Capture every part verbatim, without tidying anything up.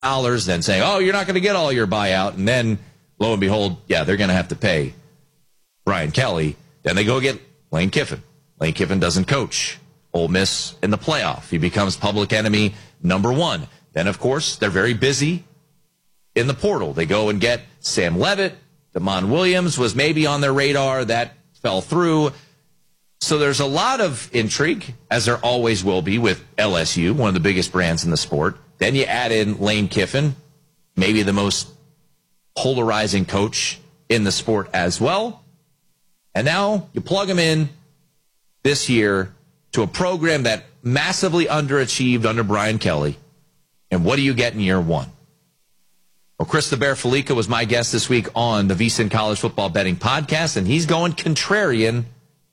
dollars, then saying, oh, you're not going to get all your buyout. And then, lo and behold, yeah, they're going to have to pay Brian Kelly. Then they go get Lane Kiffin. Lane Kiffin doesn't coach Ole Miss in the playoff. He becomes public enemy number one. Then, of course, they're very busy in the portal. They go and get Sam Levitt. Damon Williams was maybe on their radar. That fell through. So there's a lot of intrigue, as there always will be with L S U, one of the biggest brands in the sport. Then you add in Lane Kiffin, maybe the most polarizing coach in the sport as well. And now you plug him in this year to a program that massively underachieved under Brian Kelly. And what do you get in year one? Well, Chris the Bear Felica was my guest this week on the VSiN College Football Betting Podcast, and he's going contrarian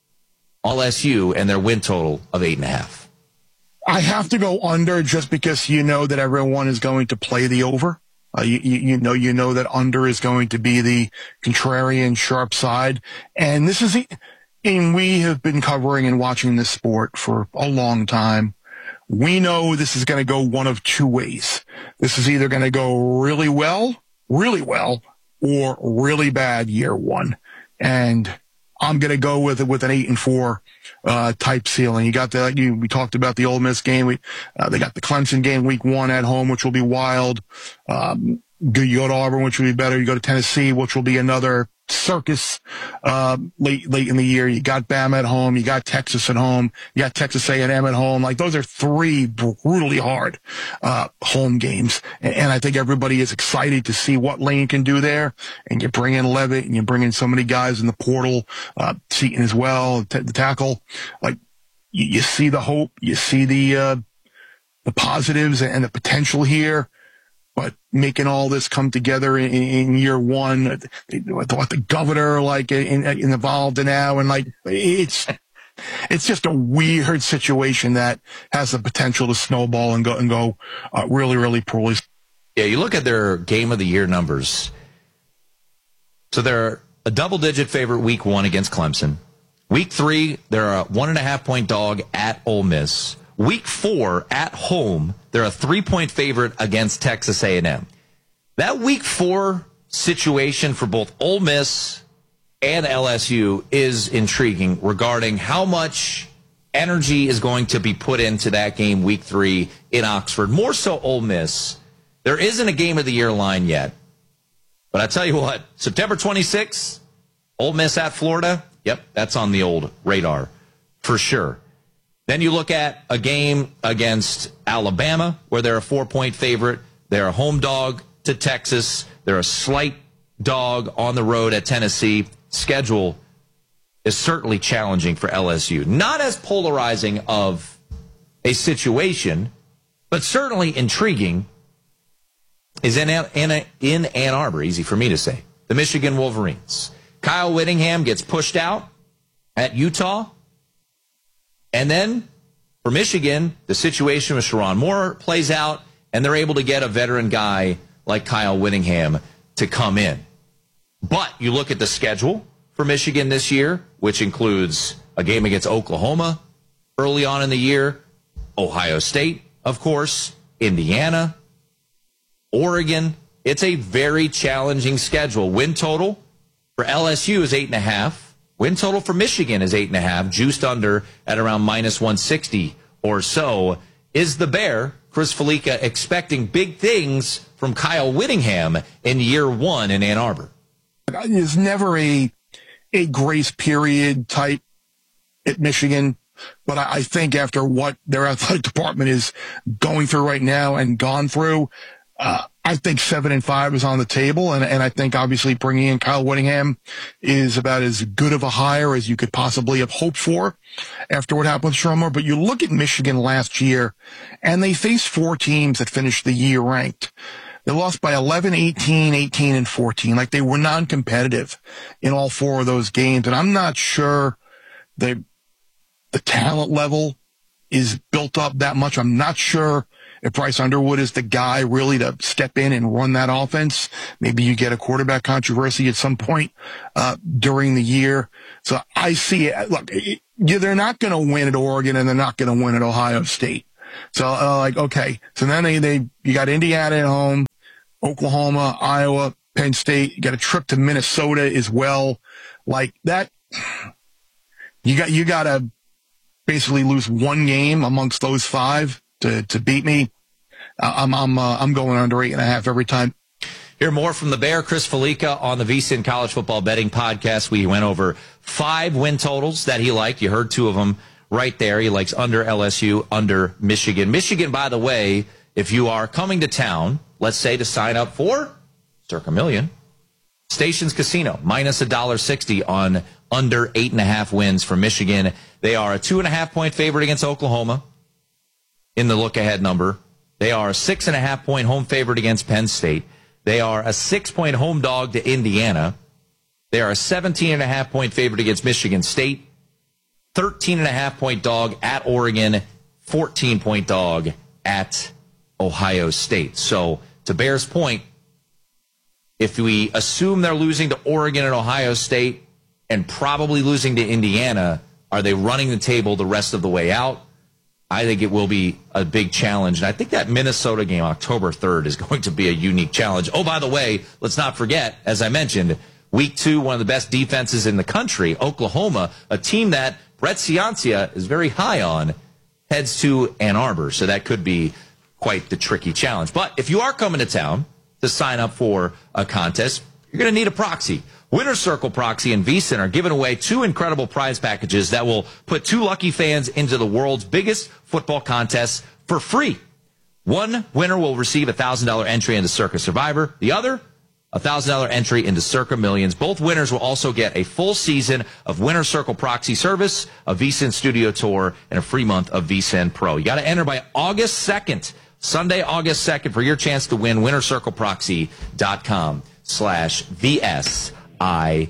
L S U and their win total of eight and a half. I have to go under just because you know that everyone is going to play the over. Uh, you, you, you know, you know that under is going to be the contrarian sharp side. And this is, and we have been covering and watching this sport for a long time. We know this is going to go one of two ways. This is either going to go really well, really well, or really bad year one. And I'm going to go with with an eight and four uh, type ceiling. You got the you, we talked about the Ole Miss game. We uh, they got the Clemson game week one at home, which will be wild. Um, you go to Auburn, which will be better. You go to Tennessee, which will be another circus uh, late late in the year. You got Bama at home. You got Texas at home. You got Texas A and M at home. Like those are three brutally hard uh, home games, and, and I think everybody is excited to see what Lane can do there. And you bring in Levitt, and you bring in so many guys in the portal, uh, Seaton as well, t- the tackle. Like you, you see the hope, you see the uh, the positives and the potential here. But making all this come together in, in year one, what the governor like in, in involved in now, and like it's it's just a weird situation that has the potential to snowball and go and go uh, really really poorly. Yeah, you look at their game of the year numbers. So they're a double digit favorite week one against Clemson. Week three, they're a one and a half point dog at Ole Miss. Week four, at home, they're a three-point favorite against Texas A and M. That week four situation for both Ole Miss and L S U is intriguing regarding how much energy is going to be put into that game week three in Oxford. More so Ole Miss. There isn't a game of the year line yet. But I tell you what, September twenty-sixth, Ole Miss at Florida, yep, that's on the old radar for sure. Then you look at a game against Alabama where they're a four-point favorite. They're a home dog to Texas. They're a slight dog on the road at Tennessee. Schedule is certainly challenging for L S U. Not as polarizing of a situation, but certainly intriguing is in, in, in Ann Arbor, easy for me to say, the Michigan Wolverines. Kyle Whittingham gets pushed out at Utah. And then for Michigan, the situation with Sherrone Moore plays out, and they're able to get a veteran guy like Kyle Whittingham to come in. But you look at the schedule for Michigan this year, which includes a game against Oklahoma early on in the year, Ohio State, of course, Indiana, Oregon. It's a very challenging schedule. Win total for L S U is eight and a half. Win total for Michigan is eight and a half, juiced under at around minus one sixty or so. Is the Bear, Chris Felica, expecting big things from Kyle Whittingham in year one in Ann Arbor? There's never a a grace period type at Michigan, but I, I think after what their athletic department is going through right now and gone through, uh, I think seven and five is on the table, and, and I think obviously bringing in Kyle Whittingham is about as good of a hire as you could possibly have hoped for after what happened with Sherrone Moore. But you look at Michigan last year, and they faced four teams that finished the year ranked. They lost by eleven, eighteen, eighteen, and fourteen. Like they were non-competitive in all four of those games, and I'm not sure the the talent level is built up that much. I'm not sure if Bryce Underwood is the guy really to step in and run that offense. Maybe you get a quarterback controversy at some point uh, during the year. So I see it. Look, it, they're not going to win at Oregon, and they're not going to win at Ohio State. So, uh, like, okay. So then they, they, you got Indiana at home, Oklahoma, Iowa, Penn State. You got a trip to Minnesota as well. Like that, you got, you got to basically lose one game amongst those five to, to beat me. Uh, I'm, I'm, uh, I'm going under eight and a half every time. Hear more from the Bear, Chris Felica, on the VSiN College Football Betting Podcast. We went over five win totals that he liked. You heard two of them right there. He likes under L S U, under Michigan. Michigan, by the way, if you are coming to town, let's say to sign up for Circa Million, Stations Casino, minus one dollar sixty on under eight and a half wins for Michigan. They are a two and a half point favorite against Oklahoma in the look-ahead number. They are a six and a half point home favorite against Penn State. They are a six-point home dog to Indiana. They are a seventeen and a half point favorite against Michigan State. thirteen and a half point dog at Oregon. fourteen point dog at Ohio State. So, to Bear's point, if we assume they're losing to Oregon and Ohio State and probably losing to Indiana, are they running the table the rest of the way out? I think it will be a big challenge. And I think that Minnesota game, October third, is going to be a unique challenge. Oh, by the way, let's not forget, as I mentioned, week two, one of the best defenses in the country, Oklahoma, a team that Brett Ciancia is very high on, heads to Ann Arbor. So that could be quite the tricky challenge. But if you are coming to town to sign up for a contest, you're going to need a proxy. Winner's Circle Proxy and VSiN are giving away two incredible prize packages that will put two lucky fans into the world's biggest football contest for free. One winner will receive a one thousand dollars entry into Circa Survivor. The other, a one thousand dollars entry into Circa Millions. Both winners will also get a full season of Winner's Circle Proxy service, a VSiN studio tour, and a free month of VSiN Pro. You got to enter by August second, Sunday, August second, for your chance to win. winner circle proxy dot com slash V S I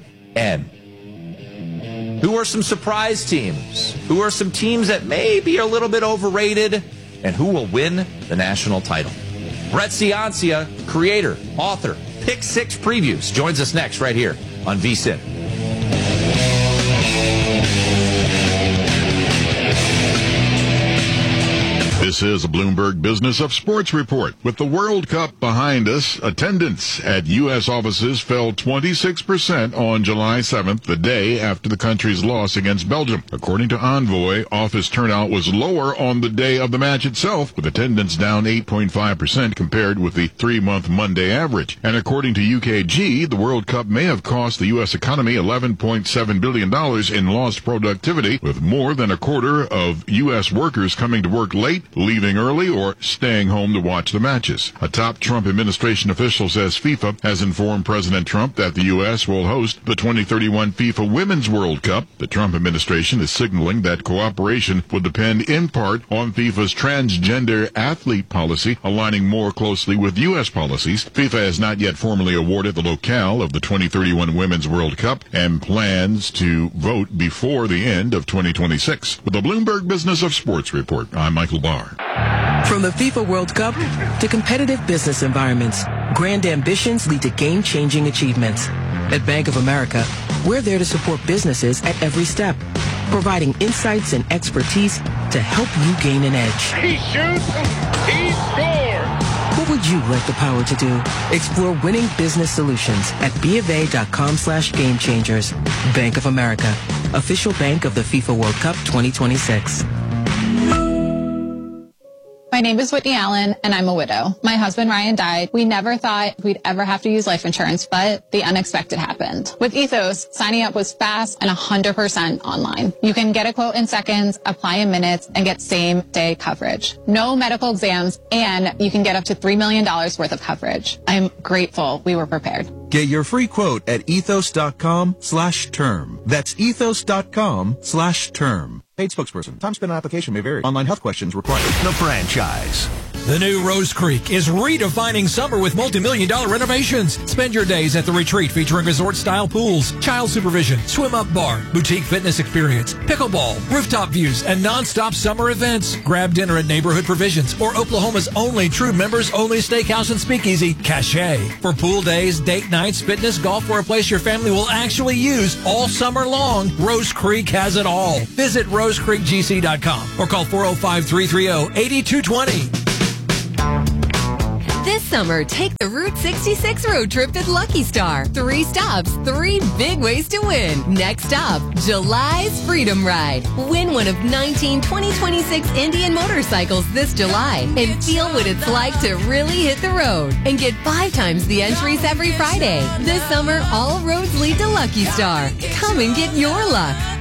N. Who are some surprise teams? Who are some teams that may be a little bit overrated? And who will win the national title? Brett Ciancia, creator, author, Pick Six Previews, joins us next right here on VSiN. This is a Bloomberg Business of Sports report. With the World Cup behind us, attendance at U S offices fell twenty-six percent on July seventh, the day after the country's loss against Belgium. According to Envoy, office turnout was lower on the day of the match itself, with attendance down eight point five percent compared with the three-month Monday average. And according to U K G, the World Cup may have cost the U S economy eleven point seven billion dollars in lost productivity, with more than a quarter of U S workers coming to work late, leaving early, or staying home to watch the matches. A top Trump administration official says FIFA has informed President Trump that the U S will host the twenty thirty-one FIFA Women's World Cup. The Trump administration is signaling that cooperation will depend in part on FIFA's transgender athlete policy, aligning more closely with U S policies. FIFA has not yet formally awarded the locale of the twenty thirty-one Women's World Cup and plans to vote before the end of twenty twenty-six. With the Bloomberg Business of Sports report, I'm Michael Barr. From the FIFA World Cup to competitive business environments, grand ambitions lead to game-changing achievements. At Bank of America, we're there to support businesses at every step, providing insights and expertise to help you gain an edge. He shoots, he scores! What would you like the power to do? Explore winning business solutions at BofA.com slash game changers. Bank of America, official bank of the FIFA World Cup twenty twenty-six. My name is Whitney Allen, and I'm a widow. My husband, Ryan, died. We never thought we'd ever have to use life insurance, but the unexpected happened. With Ethos, signing up was fast and one hundred percent online. You can get a quote in seconds, apply in minutes, and get same-day coverage. No medical exams, and you can get up to three million dollars worth of coverage. I'm grateful we were prepared. Get your free quote at ethos.com slash term. That's ethos.com slash term. Paid spokesperson. Time spent on application may vary. Online health questions required. The Franchise. The new Rose Creek is redefining summer with multi-million dollar renovations. Spend your days at the retreat featuring resort-style pools, child supervision, swim-up bar, boutique fitness experience, pickleball, rooftop views, and non-stop summer events. Grab dinner at Neighborhood Provisions or Oklahoma's only true members-only steakhouse and speakeasy, Cache. For pool days, date nights, fitness, golf, or a place your family will actually use all summer long, Rose Creek has it all. Visit rose creek g c dot com or call four oh five, three three oh, eight two two oh. This summer, take the Route sixty-six road trip at Lucky Star. Three stops, three big ways to win. Next up, July's Freedom Ride. Win one of nineteen twenty twenty-six Indian motorcycles this July and feel what it's like to really hit the road. And get five times the entries every Friday. This summer, all roads lead to Lucky Star. Come and get your luck.